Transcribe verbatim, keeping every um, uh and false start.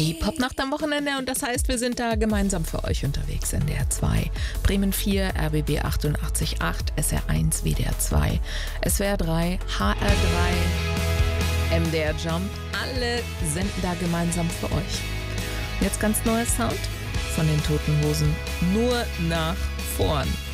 Die Popnacht am Wochenende und das heißt, wir sind da gemeinsam für euch unterwegs. N D R zwei, Bremen vier, R B B achtundachtzig Komma acht, S R eins, W D R zwei, S W R drei, H R drei, M D R Jump. Alle senden da gemeinsam für euch. Jetzt ganz neuer Sound von den Toten Hosen. Nur nach vorn.